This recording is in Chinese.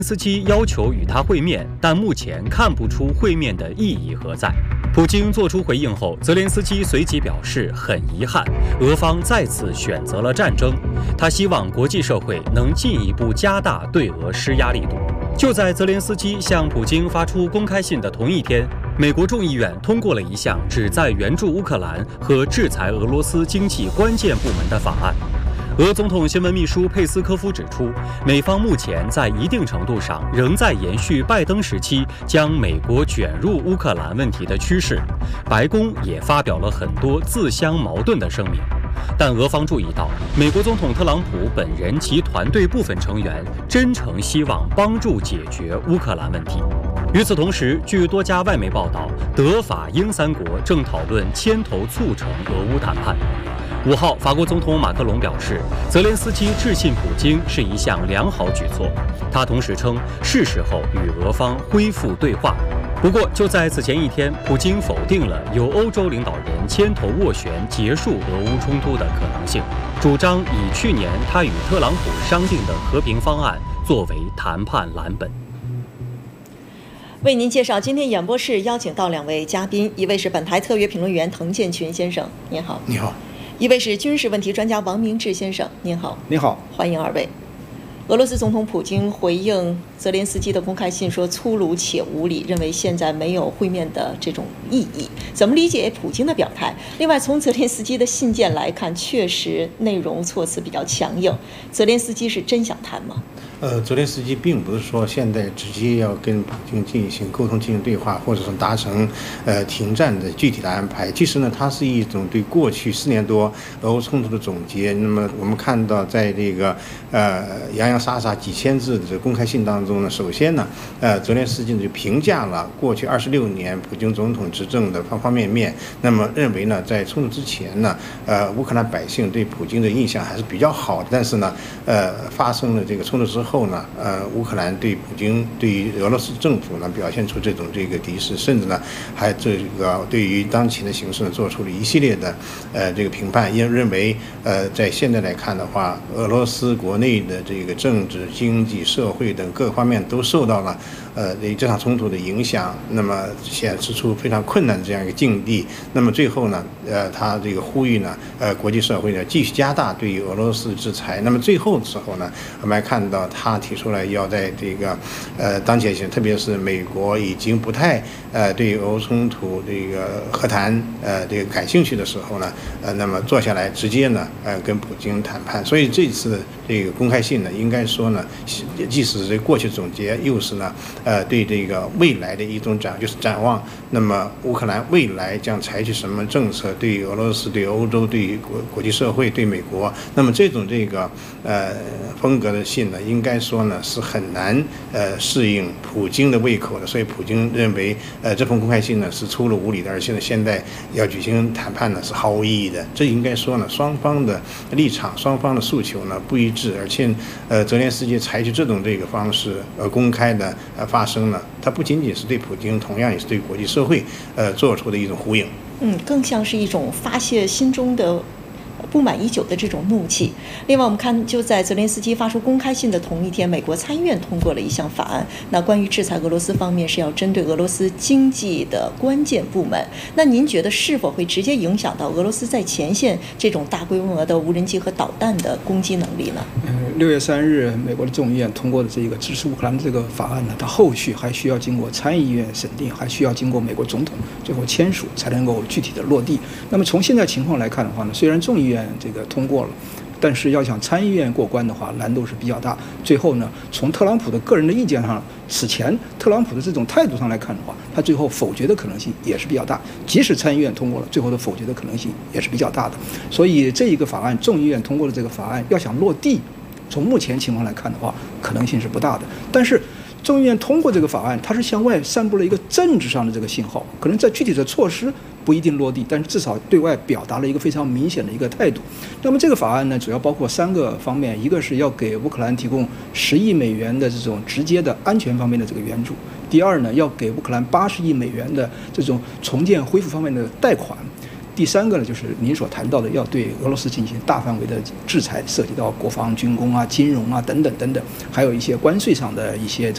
斯基要求与他会面，但目前看不出会面的意义何在。普京作出回应后，泽连斯基随即表示很遗憾，俄方再次选择了战争。他希望国际社会能进一步加大对俄施压力度。就在泽连斯基向普京发出公开信的同一天，美国众议院通过了一项旨在援助乌克兰和制裁俄罗斯经济关键部门的法案。俄总统新闻秘书佩斯科夫指出，美方目前在一定程度上仍在延续拜登时期将美国卷入乌克兰问题的趋势。白宫也发表了很多自相矛盾的声明。但俄方注意到，美国总统特朗普本人及团队部分成员真诚希望帮助解决乌克兰问题。与此同时，据多家外媒报道，德法英三国正讨论牵头促成俄乌谈判。5号，法国总统马克龙表示，泽连斯基致信普京是一项良好举措。他同时称，是时候与俄方恢复对话。不过，就在此前一天，普京否定了由欧洲领导人牵头斡旋结束俄乌冲突的可能性，主张以去年他与特朗普商定的和平方案作为谈判蓝本。 为您介绍今天演播室邀请到2位嘉宾，一位是本台特约评论员滕建群先生，您好。 你好。 一位是军事问题专家王明志先生，您好。 你好， 欢迎2位。俄罗斯总统普京回应泽连斯基的公开信说粗鲁且无理，认为现在没有会面的这种意义。怎么理解普京的表态？另外，从泽连斯基的信件来看，确实内容措辞比较强硬。泽连斯基是真想谈吗？ 泽连斯基并不是说现在直接要跟普京进行沟通、进行对话，或者是达成停战的具体的安排。其实呢，它是一种对过去4年多俄乌冲突的总结。那么我们看到，在这个洋洋洒洒几千字的公开信当中呢，首先呢，泽连斯基就评价了过去26年普京总统执政的方方面面。那么认为呢，在冲突之前呢，乌克兰百姓对普京的印象还是比较好的。但是呢，发生了这个冲突之后呢，乌克兰对普京、对于俄罗斯政府呢，表现出这个敌视，甚至呢，还对于当前的形势呢，做出了一系列的这个评判，也认为在现在来看的话，俄罗斯国内的这个政治、经济、社会等各方面都受到了这场冲突的影响，那么显示出非常困难的这样一个境地。那么最后呢，他这个呼吁呢，国际社会呢继续加大对于俄罗斯制裁。那么最后的时候呢，我们还看到他提出来要在这个当前性，特别是美国已经不太对于俄乌冲突这个和谈这个感兴趣的时候呢，那么坐下来直接呢跟普京谈判。所以这次这个公开信呢，应该说呢，既是这过去总结，又是呢对这个未来的一种展望。那么乌克兰未来将采取什么政策，对于俄罗斯、对欧洲、对于国际社会、对美国，那么这种风格的信呢，应该说呢是很难适应普京的胃口的。所以普京认为这封公开信呢是粗鲁无礼的，而且呢现在要举行谈判呢是毫无意义的。这应该说呢，双方的立场、双方的诉求呢不一致，而且泽连斯基采取这种方式公开的发声呢，它不仅仅是对普京，同样也是对国际社会做出的一种呼应。 更像是一种发泄心中的不满已久的这种怒气。另外，我们看，就在泽连斯基发出公开信的同一天，美国参议院通过了一项法案。那关于制裁俄罗斯方面，是要针对俄罗斯经济的关键部门。那您觉得是否会直接影响到俄罗斯在前线这种大规模的无人机和导弹的攻击能力呢 ？6月3日，美国的众议院通过的这个支持乌克兰的这个法案呢，它后续还需要经过参议院审定，还需要经过美国总统最后签署，才能够具体的落地。那么从现在情况来看的话呢，虽然众议院这个通过了，但是要想参议院过关的话，难度是比较大。最后呢，从特朗普的个人的意见上，此前特朗普的这种态度上来看的话，他最后否决的可能性也是比较大。即使参议院通过了，最后的否决的可能性也是比较大的。所以这一个法案，众议院通过的这个法案，要想落地，从目前情况来看的话，可能性是不大的。但是众议院通过这个法案，它是向外散布了一个政治上的这个信号，可能在具体的措施不一定落地，但是至少对外表达了一个非常明显的一个态度。那么这个法案呢，主要包括3个方面，一个是要给乌克兰提供10亿美元的这种直接的安全方面的这个援助；第二呢，要给乌克兰80亿美元的这种重建恢复方面的贷款；第3个呢，就是您所谈到的，要对俄罗斯进行大范围的制裁，涉及到国防、军工啊、金融啊等等等等，还有一些关税上的一些